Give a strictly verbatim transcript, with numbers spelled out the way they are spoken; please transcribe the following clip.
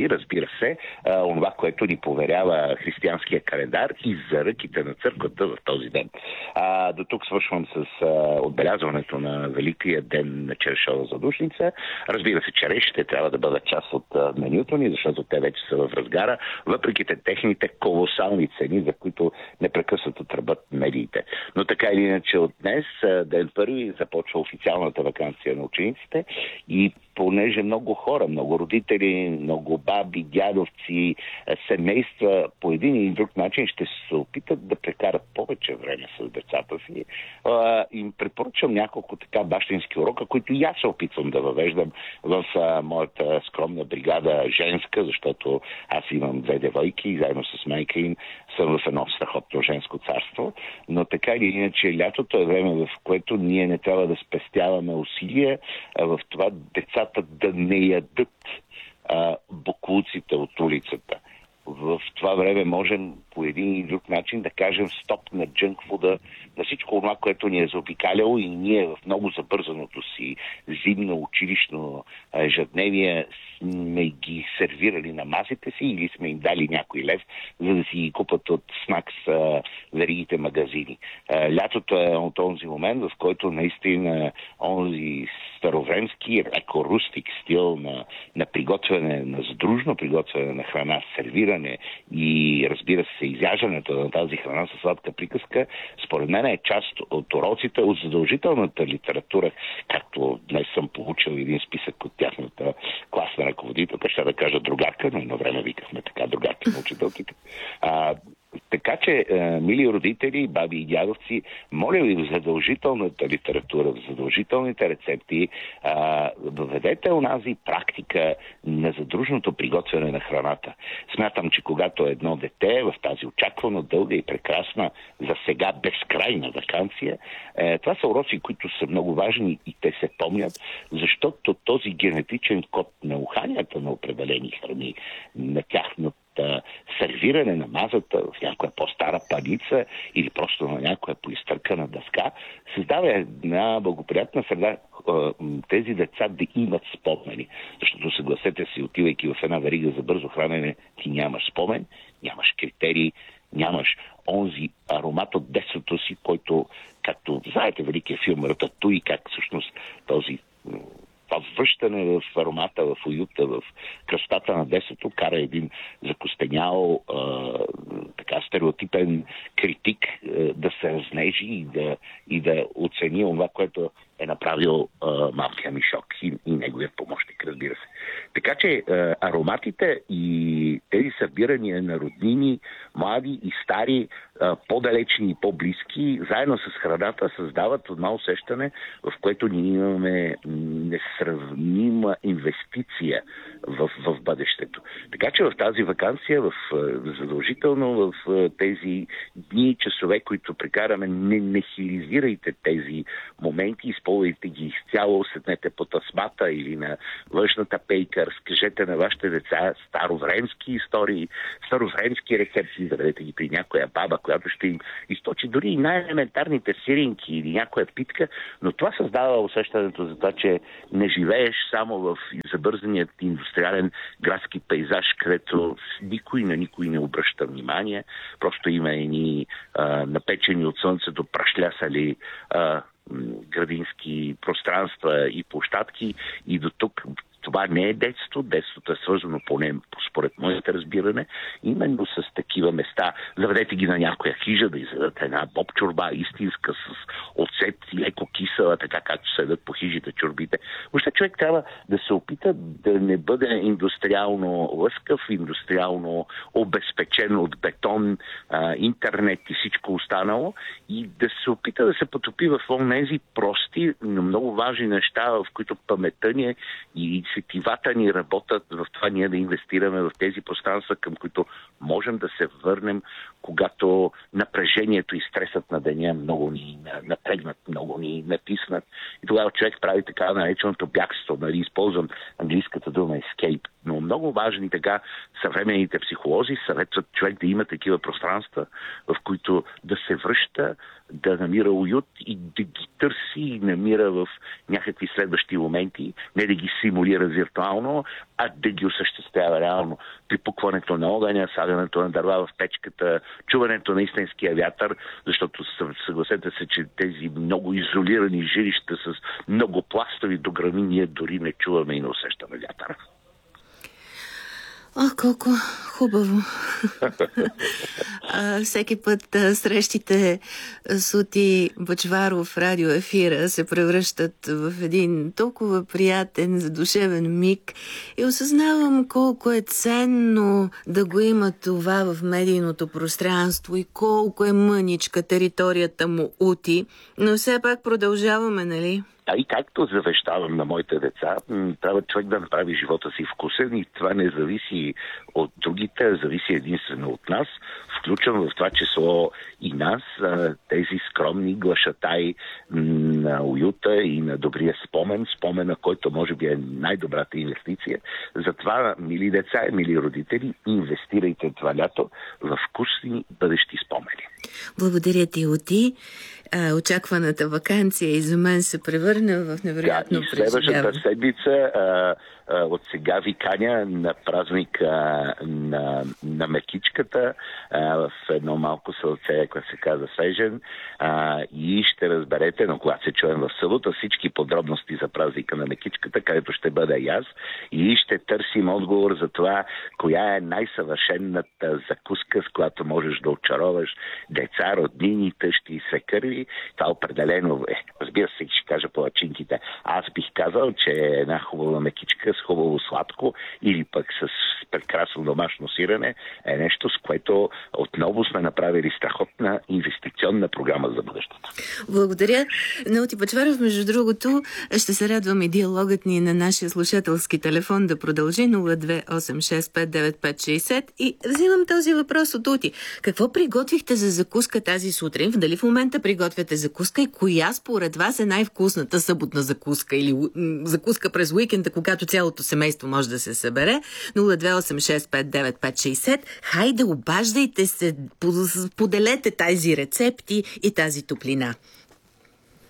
и разбира се, онова, което ни поверява християнския календар и заръките на църквата в този ден. А, до тук свършвам с а, отбелязването на Великия ден на черешова задушница. Разбира се, черешите трябва да бъдат част от а, менюто ни, защото те вече са в разгара, въпреки техните колосални цени, за които непрекъснато тръбат медиите. Но така или иначе от днес, ден първи, започва официалната ваканция на учениците и понеже много хора, много родители, много баби, дядовци, семейства по един или друг начин ще се опитат да прекарат повече време с децата си. Им препоръчвам няколко така бащински урока, които и аз се опитвам да въвеждам в а, моята скромна бригада женска, защото аз имам две девойки и заедно с майка им съм в едно страхотно женско царство. Но така или иначе лятото е време, в което ние не трябва да спестяваме усилия в това децата да не ядат а, боклуците от улицата. В това време можем по един или друг начин да кажем стоп на джънкфуда, на всичко това, което ни е заобикаляло и ние в много забързаното си зимно училищно ежедневие сме ги сервирали на масите си или сме им дали някой лев, за да си ги купат от снакс веригите магазини. Лятото е от този момент, в който наистина онзи старовремски, леко рустик стил на, на приготвяне, на задружно приготвяне на храна, сервиране и разбира се изяждането на тази храна със сладка приказка, според мен е част от уроците от задължителната литература, както днес съм получил един списък от тяхната класна ръководителка, ще да кажа другарка, но едно време викахме така другарки на учителките. А, така че, мили родители, баби и дядовци, моля ви в задължителната литература, в задължителните рецепти, въведете онази практика на задружното приготвяне на храната. Смятам, че когато едно дете в тази очаквано дълга и прекрасна за сега безкрайна ваканция, това са уроци, които са много важни и те се помнят, защото този генетичен код на уханията на определени храни, на тяхното сервиране на мазата в някоя по-стара паница или просто на някоя поизтъркана дъска, създава една благоприятна среда тези деца да имат спомени. Защото съгласете си, отивайки в една верига за бързо хранене, ти нямаш спомен, нямаш критерии, нямаш онзи аромат от детството си, който, както знаете, великият филм Рататуй, как всъщност този това връщане в аромата, в уюта, в красотата на детството кара един закостенял, а, така стереотипен критик а, да се разнежи и да, и да оцени това, което е направил а, малкия Мишок и, и неговият помощник, разбира се. Така че а, ароматите и тези събирания на роднини, млади и стари, а, по-далечни и по-близки, заедно с храната създават едно усещане, в което ние имаме несравнима инвестиция в, в бъдещето. Така че в тази ваканция, в, задължително в тези дни и часове, които прекараме, не нехилизирайте тези моменти, използвайте ги изцяло, седнете по тасмата или на външната пейка, разкажете на вашите деца старовремски истории, старовремски рецепти, заведете ги при някоя баба, която ще им източи дори и най-елементарните сиринки или някоя питка, но това създава усещането за това, че не живееш само в забързаният индустриален градски пейзаж, където никой на никой не обръща внимание. Просто има едни а, напечени от слънцето прашлясали а, градински пространства и площадки и до тук това не е детство. Детството е свързано поне според моето разбиране именно с такива места. Заведете ги на някоя хижа да изядат една боб-чорба, истинска с оцет и леко кисела, така както седат по хижите чорбите. Въобще човек трябва да се опита да не бъде индустриално лъскав, индустриално обезпечен от бетон, а, интернет и всичко останало и да се опита да се потопи в онези прости, но много важни неща, в които паметта ни и сетивата ни работят в това ние да инвестираме в тези пространства, към които можем да се върнем, когато напрежението и стресът на деня много ни напрегнат, много ни натиснат. И тогава човек прави така нареченото бягство, нали, използвам английската дума escape. Но много важни така съвременните психолози съветват човек да има такива пространства, в които да се връща, да намира уют и да ги търси и намира в някакви следващи моменти, не да ги симулира виртуално, а да ги осъществява реално. изтъпването на огъня, слагането на дърва в печката, чуването на истинския вятър, защото съгласете се, че тези много изолирани жилища с много пластови дограми ние дори не чуваме и не усещаме вятъра. О, колко хубаво! а, всеки път а, срещите с Ути Бъчваров в радиоефира се превръщат в един толкова приятен, задушевен миг и осъзнавам колко е ценно да го има това в медийното пространство и колко е мъничка територията му Ути, но все пак продължаваме, нали? А и както завещавам на моите деца, трябва човек да направи живота си вкусен и това не зависи от другите, зависи единствено от нас. Включвам в това число и нас, тези скромни глашатаи на уюта и на добрия спомен, спомена, който може би е най-добрата инвестиция. Затова, мили деца, мили родители, инвестирайте това лято в вкусни бъдещи спомени. Благодаря ти, Ути. А, очакваната ваканция и за мен се превърна в невероятно да, и следващата седмица а, а, от сега ви каня на празник а, на, на Мекичката а, в едно малко селце, което се казва Свежен, а, и ще разберете, но когато се чуем в събота, всички подробности за празника на Мекичката, където ще бъда и аз, и ще търсим отговор за това, коя е най-съвършената закуска, с която можеш да очароваш деца, роднини, тъщи и свекърви. Това определено е. Разбира се, ще кажа по лачинките. Аз бих казал, че е една хубава мекичка с хубаво сладко или пък с прекрасно домашно сирене е нещо, с което отново сме направили страхотна инвестиционна програма за бъдещето. Благодаря. На Ути Бъчваров, между другото, ще се радвам и диалогът ни на нашия слушателски телефон да продължи нула две осем шест пет девет пет шест зет и взимам този въпрос от Ути. Какво приготвихте за закуска тази сутрин? Дали в момента приготвяте закуска и коя според вас е най-вкусната съботна закуска или закуска през уикенда, когато цялото семейство може да се събере? нула две осем шест пет девет пет шест зет. Хайде, обаждайте се, поделете тези рецепти и тази топлина.